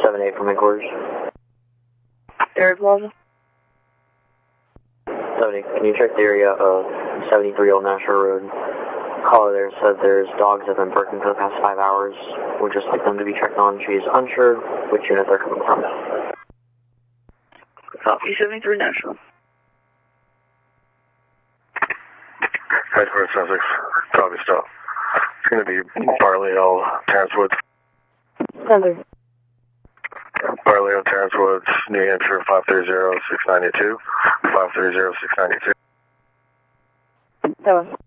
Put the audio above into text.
7-8 from headquarters. Derek Plaza. 70, can you check the area of 73 Old Nashua Road? Caller there said there's dogs that have been barking for the past 5 hours. We'd just like them to be checked on. She's unsure which unit they're coming from. Copy 73 Nashua. Headquarters 76, copy stop. It's going to be Barley Hill, Terrence Woods. Center. Barley Hill, Terrence Woods, New Hampshire 530-692. 530-692. 7.